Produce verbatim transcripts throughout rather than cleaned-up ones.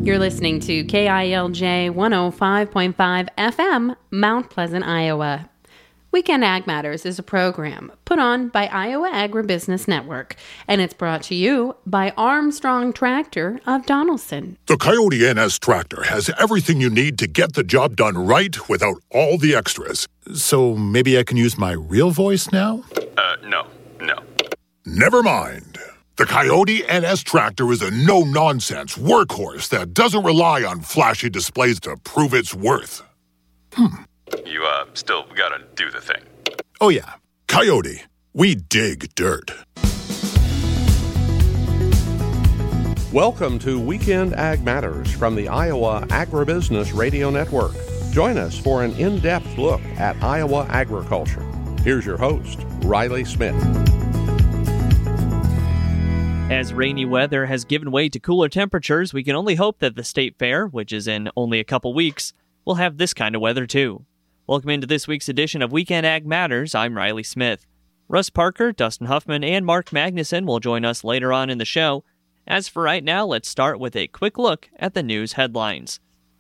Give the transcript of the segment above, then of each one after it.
You're listening to K I L J one oh five point five F M, Mount Pleasant, Iowa. Weekend Ag Matters is a program put on by Iowa Agribusiness Network, and it's brought to you by Armstrong Tractor of Donaldson. The Coyote N S tractor has everything you need to get the job done right without all the extras. So maybe I can use my real voice now? Uh, no, no. Never mind. The Coyote N S tractor is a no-nonsense workhorse that doesn't rely on flashy displays to prove its worth. Hmm. You, uh, still gotta do the thing. Oh yeah, Coyote. We dig dirt. Welcome to Weekend Ag Matters from the Iowa Agribusiness Radio Network. Join us for an in-depth look at Iowa agriculture. Here's your host, Riley Smith. As rainy weather has given way to cooler temperatures, we can only hope that the State Fair, which is in only a couple weeks, will have this kind of weather too. Welcome into this week's edition of Weekend Ag Matters. I'm Riley Smith. Russ Parker, Dustin Huffman, and Mark Magnuson will join us later on in the show. As for right now, let's start with a quick look at the news headlines.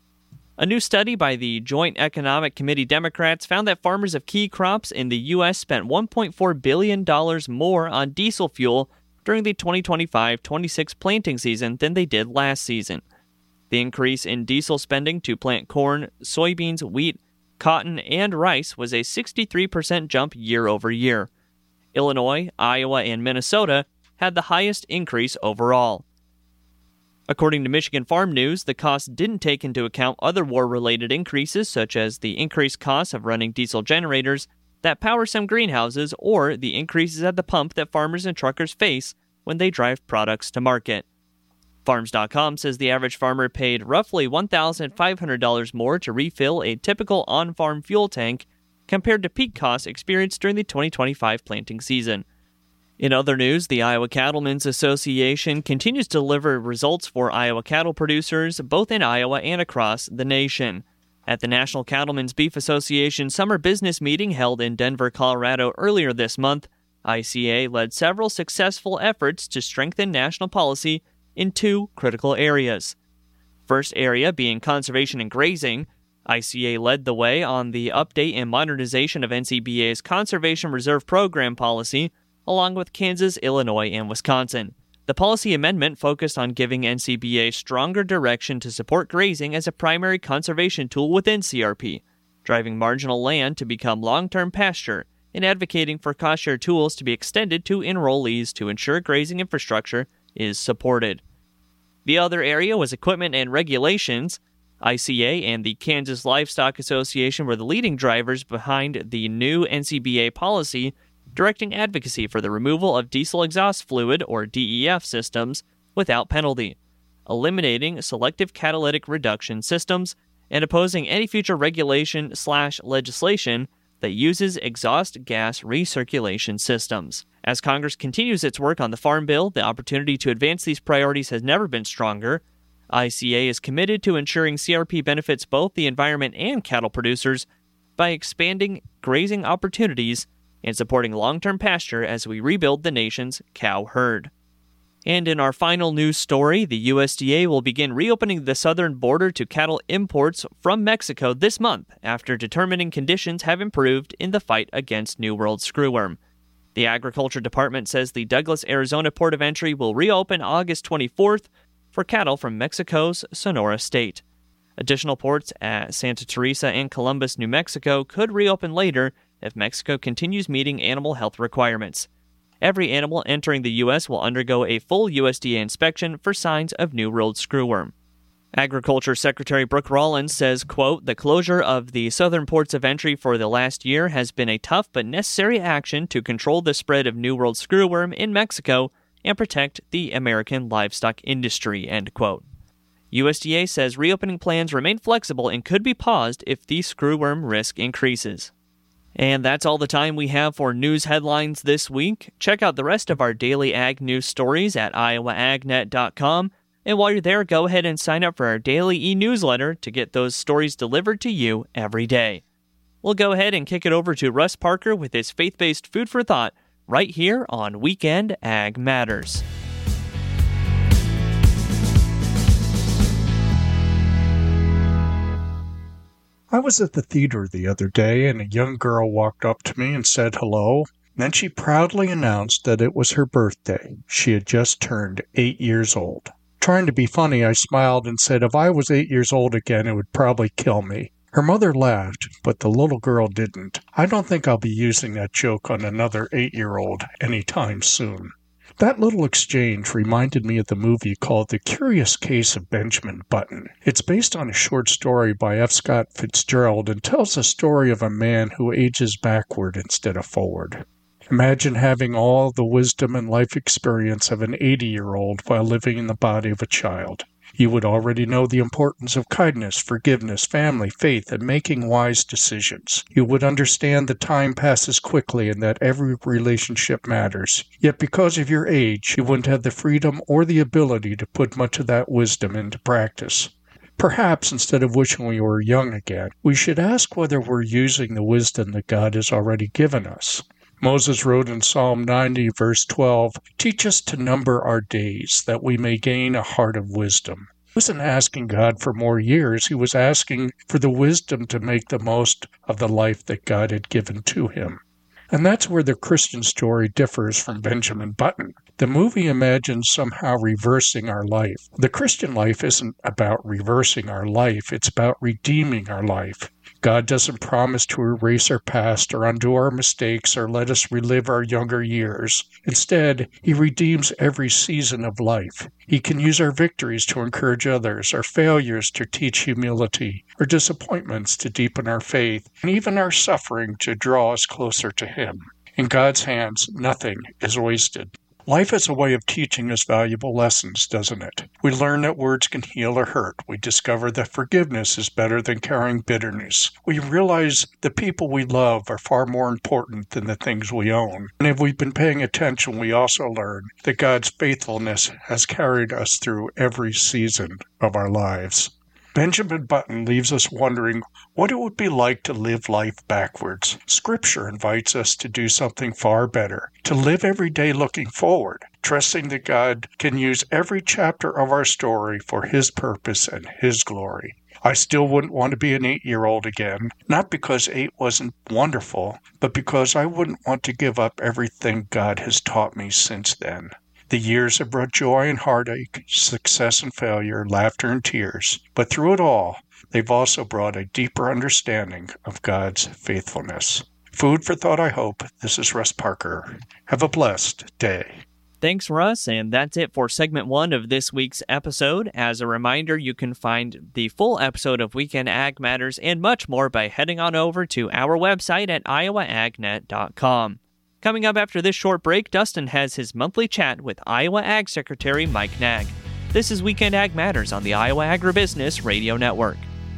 A new study by the Joint Economic Committee Democrats found that farmers of key crops in the U S spent one point four billion dollars more on diesel fuel during the twenty twenty-five twenty-six planting season than they did last season. The increase in diesel spending to plant corn, soybeans, wheat, cotton, and rice was a sixty-three percent jump year over year. Illinois, Iowa, and Minnesota had the highest increase overall. According to Michigan Farm News, the cost didn't take into account other war-related increases such as the increased cost of running diesel generators that power some greenhouses or the increases at the pump that farmers and truckers face when they drive products to market. Farms dot com says the average farmer paid roughly one thousand five hundred dollars more to refill a typical on-farm fuel tank compared to peak costs experienced during the twenty twenty-five planting season. In other news, the Iowa Cattlemen's Association continues to deliver results for Iowa cattle producers both in Iowa and across the nation. At the National Cattlemen's Beef Association summer business meeting held in Denver, Colorado earlier this month, I C A led several successful efforts to strengthen national policy in two critical areas. First area being conservation and grazing, I C A led the way on the update and modernization of N C B A's Conservation Reserve Program policy, along with Kansas, Illinois, and Wisconsin. The policy amendment focused on giving N C B A stronger direction to support grazing as a primary conservation tool within C R P, driving marginal land to become long-term pasture, and advocating for cost-share tools to be extended to enrollees to ensure grazing infrastructure is supported. The other area was equipment and regulations. I C A and the Kansas Livestock Association were the leading drivers behind the new N C B A policy, directing advocacy for the removal of diesel exhaust fluid, or D E F, systems without penalty, eliminating selective catalytic reduction systems, and opposing any future regulation slash legislation that uses exhaust gas recirculation systems. As Congress continues its work on the Farm Bill, the opportunity to advance these priorities has never been stronger. I C A is committed to ensuring C R P benefits both the environment and cattle producers by expanding grazing opportunities and supporting long-term pasture as we rebuild the nation's cow herd. And in our final news story, the U S D A will begin reopening the southern border to cattle imports from Mexico this month after determining conditions have improved in the fight against New World screwworm. The Agriculture Department says the Douglas, Arizona port of entry will reopen August twenty-fourth for cattle from Mexico's Sonora state. Additional ports at Santa Teresa and Columbus, New Mexico could reopen later if Mexico continues meeting animal health requirements. Every animal entering the U S will undergo a full U S D A inspection for signs of New World screwworm. Agriculture Secretary Brooke Rollins says, quote, "The closure of the southern ports of entry for the last year has been a tough but necessary action to control the spread of New World screwworm in Mexico and protect the American livestock industry," end quote. U S D A says reopening plans remain flexible and could be paused if the screwworm risk increases. And that's all the time we have for news headlines this week. Check out the rest of our daily ag news stories at iowa ag net dot com. And while you're there, go ahead and sign up for our daily e-newsletter to get those stories delivered to you every day. We'll go ahead and kick it over to Russ Parker with his faith-based food for thought right here on Weekend Ag Matters. I was at the theater the other day, and a young girl walked up to me and said hello. Then she proudly announced that it was her birthday. She had just turned eight years old. Trying to be funny, I smiled and said, if I was eight years old again, it would probably kill me. Her mother laughed, but the little girl didn't. I don't think I'll be using that joke on another eight-year-old anytime soon. That little exchange reminded me of the movie called The Curious Case of Benjamin Button. It's based on a short story by F. Scott Fitzgerald and tells the story of a man who ages backward instead of forward. Imagine having all the wisdom and life experience of an eighty-year-old while living in the body of a child. You would already know the importance of kindness, forgiveness, family, faith, and making wise decisions. You would understand that time passes quickly and that every relationship matters. Yet because of your age, you wouldn't have the freedom or the ability to put much of that wisdom into practice. Perhaps instead of wishing we were young again, we should ask whether we're using the wisdom that God has already given us. Moses wrote in Psalm ninety, verse twelve, "Teach us to number our days, that we may gain a heart of wisdom." He wasn't asking God for more years. He was asking for the wisdom to make the most of the life that God had given to him. And that's where the Christian story differs from Benjamin Button. The movie imagines somehow reversing our life. The Christian life isn't about reversing our life. It's about redeeming our life. God doesn't promise to erase our past or undo our mistakes or let us relive our younger years. Instead, He redeems every season of life. He can use our victories to encourage others, our failures to teach humility, our disappointments to deepen our faith, and even our suffering to draw us closer to Him. In God's hands, nothing is wasted. Life is a way of teaching us valuable lessons, doesn't it? We learn that words can heal or hurt. We discover that forgiveness is better than carrying bitterness. We realize the people we love are far more important than the things we own. And if we've been paying attention, we also learn that God's faithfulness has carried us through every season of our lives. Benjamin Button leaves us wondering what it would be like to live life backwards. Scripture invites us to do something far better, to live every day looking forward, trusting that God can use every chapter of our story for His purpose and His glory. I still wouldn't want to be an eight-year-old again, not because eight wasn't wonderful, but because I wouldn't want to give up everything God has taught me since then. The years have brought joy and heartache, success and failure, laughter and tears. But through it all, they've also brought a deeper understanding of God's faithfulness. Food for thought, I hope. This is Russ Parker. Have a blessed day. Thanks, Russ, and that's it for segment one of this week's episode. As a reminder, you can find the full episode of Weekend Ag Matters and much more by heading on over to our website at iowa ag net dot com. Coming up after this short break, Dustin has his monthly chat with Iowa Ag Secretary Mike Nag. This is Weekend Ag Matters on the Iowa Agribusiness Radio Network.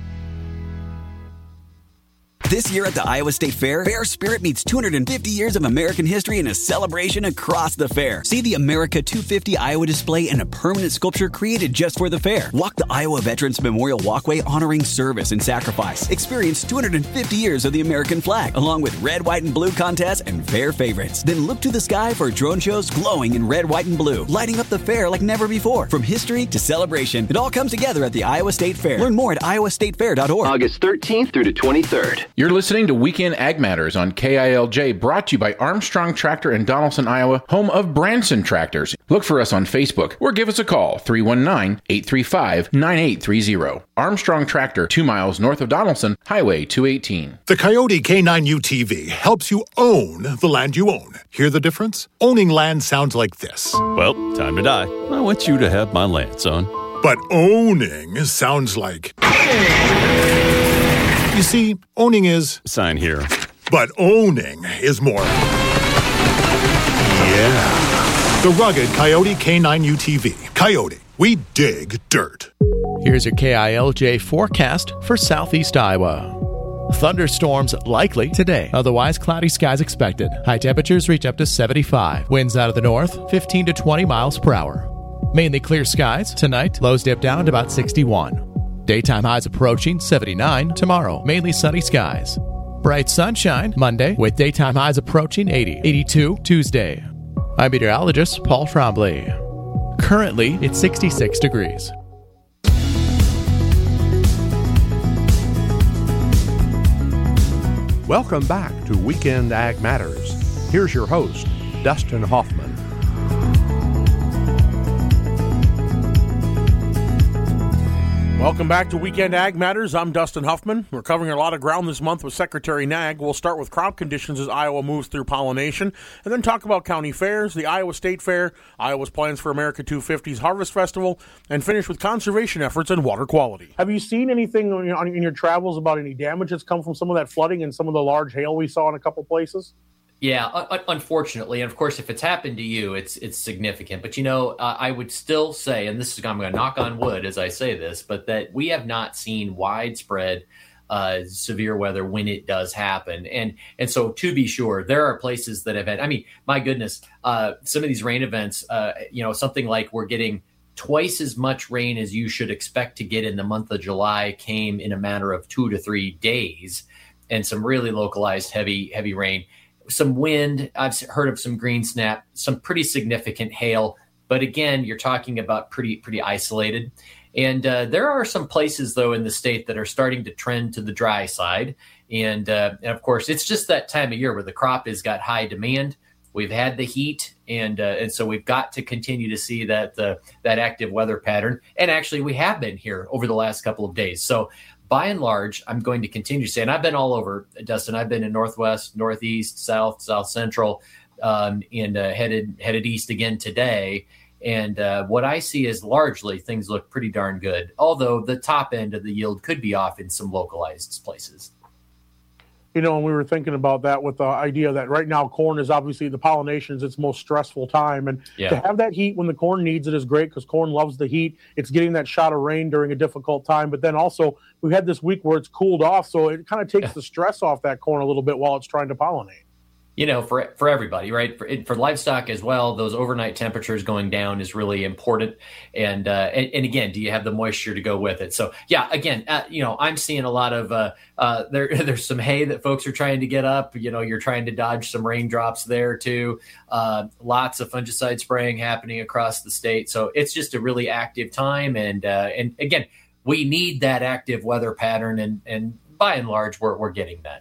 This year at the Iowa State Fair, Fair Spirit meets two hundred fifty years of American history in a celebration across the fair. See the America two fifty Iowa display and a permanent sculpture created just for the fair. Walk the Iowa Veterans Memorial Walkway honoring service and sacrifice. Experience two hundred fifty years of the American flag, along with red, white, and blue contests and fair favorites. Then look to the sky for drone shows glowing in red, white, and blue, lighting up the fair like never before. From history to celebration, it all comes together at the Iowa State Fair. Learn more at iowa state fair dot org. August thirteenth through the twenty-third. You're listening to Weekend Ag Matters on K I L J, brought to you by Armstrong Tractor in Donaldson, Iowa, home of Branson Tractors. Look for us on Facebook or give us a call, three one nine, eight three five, nine eight three zero. Armstrong Tractor, two miles north of Donaldson, Highway two eighteen. The Coyote K nine U T V helps you own the land you own. Hear the difference? Owning land sounds like this. Well, time to die. I want you to have my land, son. But owning sounds like... You see, owning is... Sign here. But owning is more... Yeah. The rugged Coyote K nine U T V. Coyote, we dig dirt. Here's your K I L J forecast for southeast Iowa. Thunderstorms likely today. Otherwise, cloudy skies expected. High temperatures reach up to seventy-five. Winds out of the north, fifteen to twenty miles per hour. Mainly clear skies. Tonight, lows dip down to about sixty-one. Daytime highs approaching seventy-nine tomorrow. Mainly sunny skies. Bright sunshine Monday with daytime highs approaching eighty. eighty-two Tuesday. I'm meteorologist Paul Trombley. Currently, it's sixty-six degrees. Welcome back to Weekend Ag Matters. Here's your host, Dustin Hoffman. Welcome back to Weekend Ag Matters. I'm Dustin Huffman. We're covering a lot of ground this month with Secretary Nag. We'll start with crop conditions as Iowa moves through pollination, and then talk about county fairs, the Iowa State Fair, Iowa's plans for America two fifty's Harvest Festival, and finish with conservation efforts and water quality. Have you seen anything in your travels about any damage that's come from some of that flooding and some of the large hail we saw in a couple places? Yeah, un- unfortunately, and of course, if it's happened to you, it's it's significant. But, you know, uh, I would still say, and this is, I'm going to knock on wood as I say this, but that we have not seen widespread uh, severe weather when it does happen. And and so to be sure, there are places that have had, I mean, my goodness, uh, some of these rain events, uh, you know, something like we're getting twice as much rain as you should expect to get in the month of July came in a matter of two to three days, and some really localized heavy, heavy rain. Some wind, I've heard of some green snap, some pretty significant hail. But again, you're talking about pretty pretty isolated. And uh, there are some places, though, in the state that are starting to trend to the dry side. And, uh, and of course, it's just that time of year where the crop has got high demand. We've had the heat, and uh, and so we've got to continue to see that uh, that active weather pattern. And actually, we have been here over the last couple of days. So by and large, I'm going to continue to say, and I've been all over, Dustin. I've been in Northwest, Northeast, South, South Central, um, and uh, headed headed east again today. And uh, what I see is largely things look pretty darn good, although the top end of the yield could be off in some localized places. You know, and we were thinking about that with the idea that right now corn is obviously the pollination is its most stressful time. And yeah. to have that heat when the corn needs it is great because corn loves the heat. It's getting that shot of rain during a difficult time. But then also we've had this week where it's cooled off. So it kind of takes the stress off that corn a little bit while it's trying to pollinate. You know, for for everybody, right? For, for livestock as well, those overnight temperatures going down is really important. And, uh, and and again, do you have the moisture to go with it? So, yeah, again, uh, you know, I'm seeing a lot of uh, uh, there. There's some hay that folks are trying to get up. You know, you're trying to dodge some raindrops there too. Uh, lots of fungicide spraying happening across the state. So it's just a really active time. And uh, and again, we need that active weather pattern. And and by and large, we're we're getting that.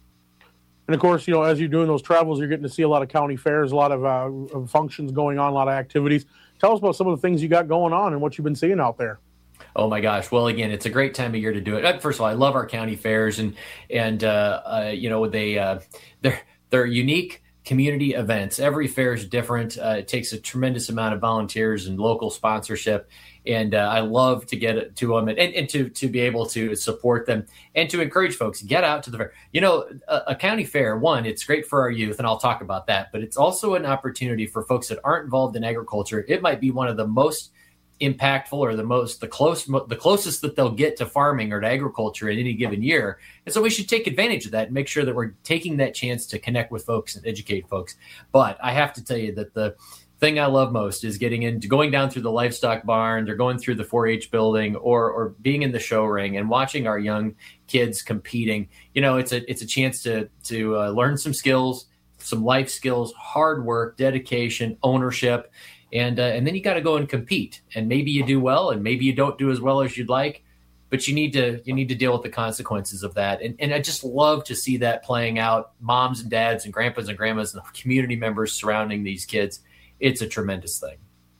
And, of course, you know, as you're doing those travels, you're getting to see a lot of county fairs, a lot of uh, functions going on, a lot of activities. Tell us about some of the things you got going on and what you've been seeing out there. Oh, my gosh. Well, again, it's a great time of year to do it. First of all, I love our county fairs. And, and uh, uh, you know, they, uh, they're, they're unique community events. Every fair is different. Uh, it takes a tremendous amount of volunteers and local sponsorship. And uh, I love to get to them and, and, and to, to be able to support them and to encourage folks, get out to the fair. You know, a, a county fair, one, it's great for our youth, and I'll talk about that, but it's also an opportunity for folks that aren't involved in agriculture. It might be one of the most impactful or the most, the close, the closest that they'll get to farming or to agriculture in any given year. And so we should take advantage of that and make sure that we're taking that chance to connect with folks and educate folks. But I have to tell you that the thing I love most is getting into going down through the livestock barn, or going through the four H building, or or being in the show ring and watching our young kids competing. You know, it's a it's a chance to to uh, learn some skills, some life skills, hard work, dedication, ownership, and uh, and then you got to go and compete. And maybe you do well, and maybe you don't do as well as you'd like, but you need to you need to deal with the consequences of that. And and I just love to see that playing out. Moms and dads and grandpas and grandmas and community members surrounding these kids. It's a tremendous thing.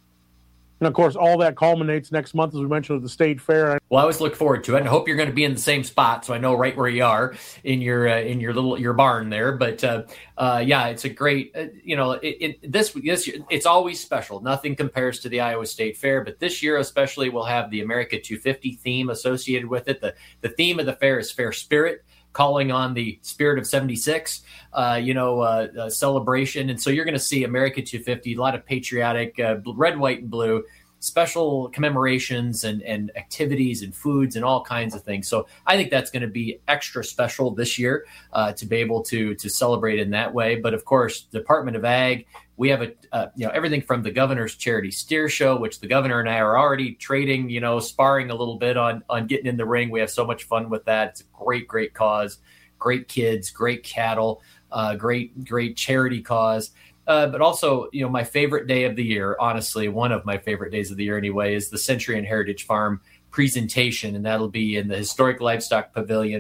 And, of course, all that culminates next month, as we mentioned, at the State Fair. Well, I always look forward to it, and I hope you're going to be in the same spot, so I know right where you are in your uh, in your little your barn there. But uh, uh, yeah, it's a great, uh, you know, it, it, this this year, it's always special. Nothing compares to the Iowa State Fair, but this year especially, we'll have the America two fifty theme associated with it. The the theme of the fair is Fair Spirit, calling on the spirit of seventy-six, uh, you know, uh, uh, celebration. And so you're going to see America two fifty, a lot of patriotic, uh, red, white, and blue, special commemorations and, and activities and foods and all kinds of things. So I think that's going to be extra special this year uh, to be able to to celebrate in that way. But of course, Department of Ag, we have a uh, you know everything from the governor's charity steer show, which the governor and I are already trading, you know, sparring a little bit on on getting in the ring. We have so much fun with that. It's a great, great cause, great kids, great cattle, uh, great, great charity cause. Uh, but also, you know, my favorite day of the year, honestly, one of my favorite days of the year anyway, is the Century and Heritage Farm presentation, and that'll be in the Historic Livestock Pavilion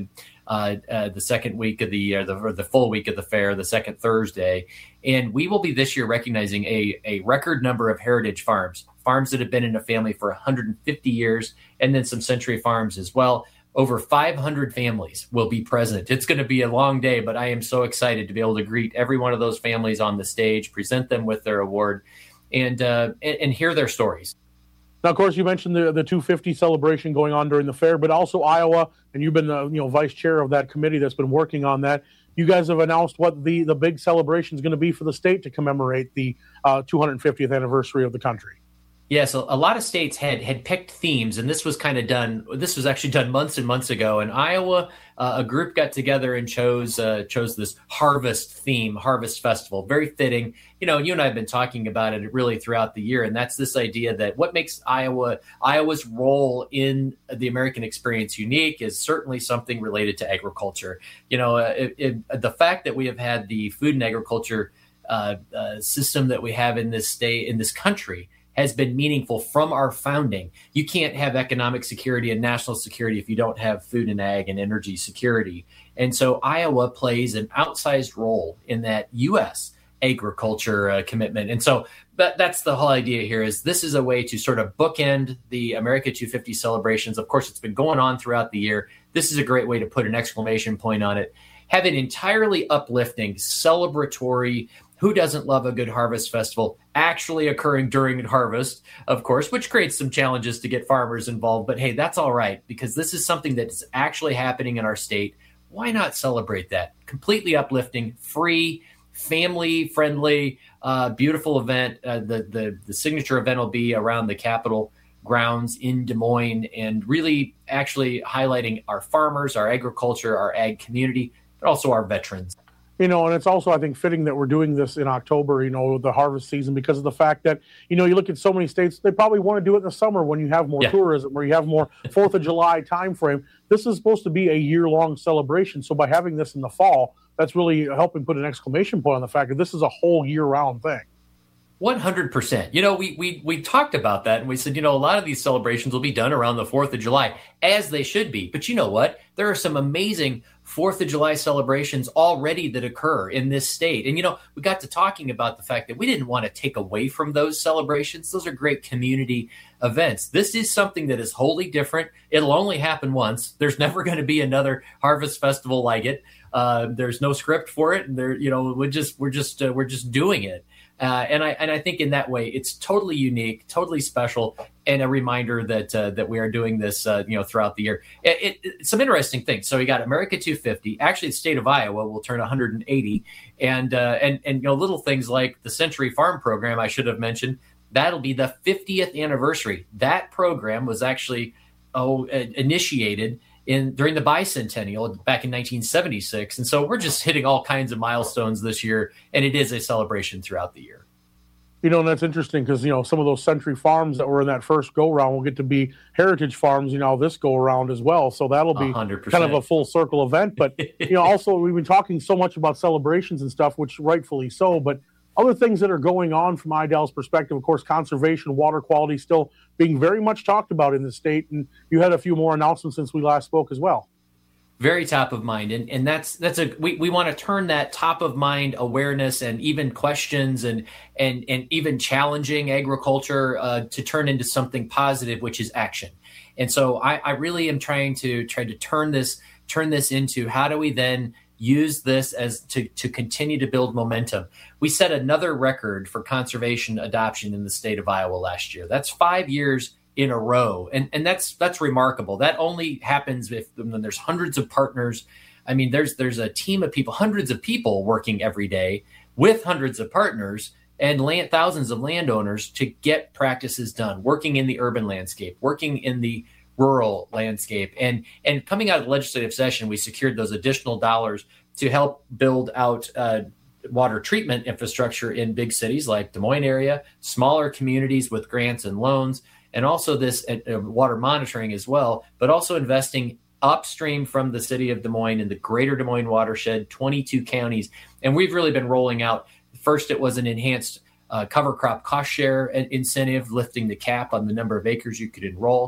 uh, uh, the second week of the, uh, the or the full week of the fair, the second Thursday. And we will be this year recognizing a, a record number of heritage farms, farms that have been in the family for one hundred fifty years, and then some century farms as well. Over five hundred families will be present. It's going to be a long day, but I am so excited to be able to greet every one of those families on the stage, present them with their award, and uh, and, and hear their stories. Now, of course, you mentioned the, the two fifty celebration going on during the fair, but also Iowa, and you've been the you know vice chair of that committee that's been working on that. You guys have announced what the, the big celebration is going to be for the state to commemorate the uh, two hundred fiftieth anniversary of the country. Yeah, so a lot of states had had picked themes, and this was kind of done. This was actually done months and months ago. In Iowa, uh, a group got together and chose uh, chose this harvest theme, Harvest Festival. Very fitting. You know, you and I have been talking about it really throughout the year, and that's this idea that what makes Iowa Iowa's role in the American experience unique is certainly something related to agriculture. You know, uh, it, it, the fact that we have had the food and agriculture uh, uh, system that we have in this state, in this country, has been meaningful from our founding. You can't have economic security and national security if you don't have food and ag and energy security. And so Iowa plays an outsized role in that U S agriculture uh, commitment. And so that, that's the whole idea here is this is a way to sort of bookend the America two fifty celebrations. Of course, it's been going on throughout the year. This is a great way to put an exclamation point on it. Have an entirely uplifting, celebratory, who doesn't love a good harvest festival actually occurring during harvest, of course, which creates some challenges to get farmers involved. But hey, that's all right, because this is something that is actually happening in our state. Why not celebrate that? Completely uplifting, free, family-friendly, uh, beautiful event. Uh, the, the, the signature event will be around the Capitol grounds in Des Moines, and really actually highlighting our farmers, our agriculture, our ag community, but also our veterans. You know, and it's also, I think, fitting that we're doing this in October, you know, the harvest season, because of the fact that, you know, you look at so many states, they probably want to do it in the summer when you have more yeah. tourism, where you have more fourth of July time frame. This is supposed to be a year-long celebration. So by having this in the fall, that's really helping put an exclamation point on the fact that this is a whole year-round thing. one hundred percent. You know, we, we we talked about that, and we said, you know, a lot of these celebrations will be done around the fourth of July, as they should be. But you know what? There are some amazing fourth of July celebrations already that occur in this state. And, you know, we got to talking about the fact that we didn't want to take away from those celebrations. Those are great community events. This is something that is wholly different. It'll only happen once. There's never going to be another harvest festival like it. Uh, there's no script for it. And there, you know, we're just we're just uh, we're just doing it. Uh, and I and I think in that way, it's totally unique, totally special, and a reminder that uh, that we are doing this, uh, you know, throughout the year. It, it, some interesting things. So we got America two fifty. Actually, the state of Iowa will turn one hundred eighty, and uh, and and you know, little things like the Century Farm Program. I should have mentioned that'll be the fiftieth anniversary. That program was actually oh initiated in during the bicentennial back in nineteen seventy-six. And so we're just hitting all kinds of milestones this year, and it is a celebration throughout the year. You know, and that's interesting because, you know, some of those Century Farms that were in that first go-round will get to be heritage farms, you know, this go-around as well. So that'll be one hundred percent kind of a full circle event. But, you know, also we've been talking so much about celebrations and stuff, which rightfully so, but other things that are going on from I D A L's perspective, of course, conservation, water quality still being very much talked about in the state. And you had a few more announcements since we last spoke as well. Very top of mind. And and that's that's a we, we want to turn that top of mind awareness and even questions and and and even challenging agriculture uh, to turn into something positive, which is action. And so I, I really am trying to try to turn this turn this into how do we then use this as to, to continue to build momentum. We set another record for conservation adoption in the state of Iowa last year. That's five years in a row. And, and that's that's remarkable. That only happens if when there's hundreds of partners. I mean, there's there's a team of people, hundreds of people working every day with hundreds of partners and land, thousands of landowners to get practices done, working in the urban landscape, working in the rural landscape. And and coming out of the legislative session, we secured those additional dollars to help build out uh, water treatment infrastructure in big cities like Des Moines area, smaller communities with grants and loans, and also this uh, water monitoring as well, but also investing upstream from the city of Des Moines in the greater Des Moines watershed, twenty-two counties. And we've really been rolling out. First, it was an enhanced uh, cover crop cost share incentive, lifting the cap on the number of acres you could enroll.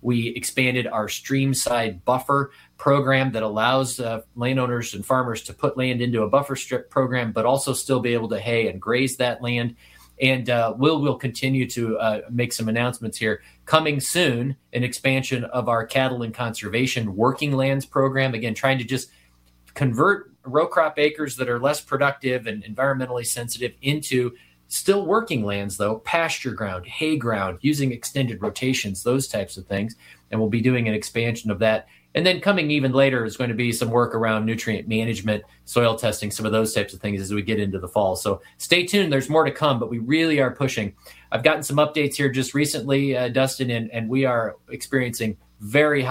We expanded our streamside buffer program that allows uh, landowners and farmers to put land into a buffer strip program, but also still be able to hay and graze that land. And uh, we'll, we'll continue to uh, make some announcements here. Coming soon, an expansion of our cattle and conservation working lands program. Again, trying to just convert row crop acres that are less productive and environmentally sensitive into still working lands, though, pasture ground, hay ground, using extended rotations, those types of things. And we'll be doing an expansion of that. And then coming even later is going to be some work around nutrient management, soil testing, some of those types of things as we get into the fall. So stay tuned. There's more to come, but we really are pushing. I've gotten some updates here just recently, uh, Dustin, and, and we are experiencing very high